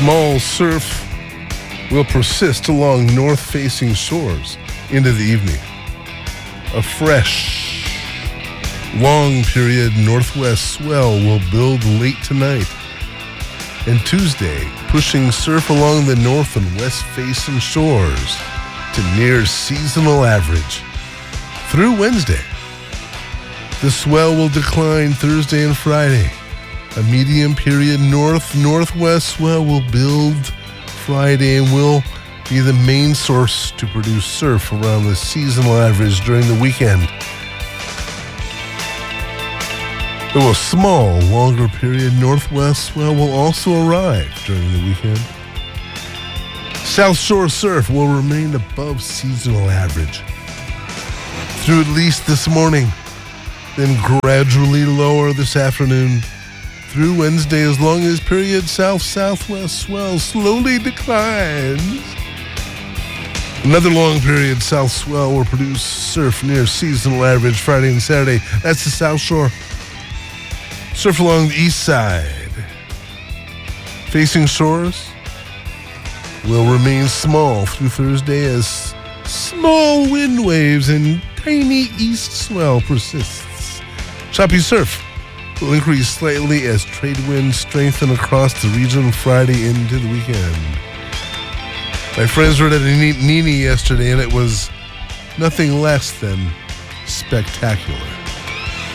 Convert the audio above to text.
Small surf will persist along north-facing shores into the evening. A fresh, long-period northwest swell will build late tonight and Tuesday, pushing surf along the north and west-facing shores to near seasonal average through Wednesday. The swell will decline Thursday and Friday. A medium-period north-northwest swell will build Friday and will be the main source to produce surf around the seasonal average during the weekend. Though a small, longer period northwest swell will also arrive during the weekend. South Shore surf will remain above seasonal average through at least this morning, then gradually lower this afternoon through Wednesday as long as period south-southwest swell slowly declines. Another long period south swell will produce surf near seasonal average Friday and Saturday. That's the South Shore. Surf along the east side. Facing shores will remain small through Thursday as small wind waves and tiny east swell persists. Choppy surf will increase slightly as trade winds strengthen across the region Friday into the weekend. My friends were at Nini yesterday, and it was nothing less than spectacular.